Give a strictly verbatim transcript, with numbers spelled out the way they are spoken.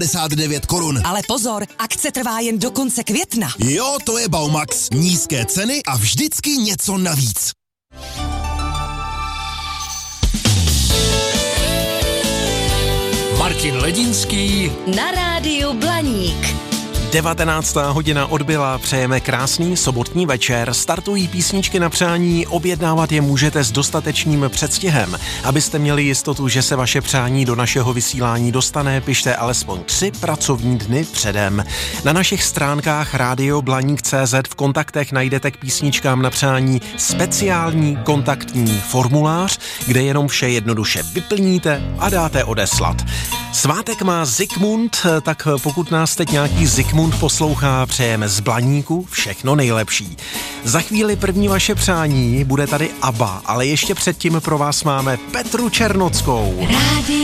padesát devět korun. Ale pozor, akce trvá jen do konce května. Jo, to je Baumax. Nízké ceny a vždycky něco navíc. Martin Ledinský na rádiu Blaník. devatenáctá hodina odbyla, přejeme krásný sobotní večer, startují písničky na přání, objednávat je můžete s dostatečným předstihem. Abyste měli jistotu, že se vaše přání do našeho vysílání dostane, pište alespoň tři pracovní dny předem. Na našich stránkách rádio blaník tečka cé zet v kontaktech najdete k písničkám na přání speciální kontaktní formulář, kde jenom vše jednoduše vyplníte a dáte odeslat. Svátek má Zikmund, tak pokud nás teď nějaký Zikmund poslouchá, přejeme z Blaníku všechno nejlepší. Za chvíli první vaše přání, bude tady ABBA, ale ještě předtím pro vás máme Petru Černockou. Rádio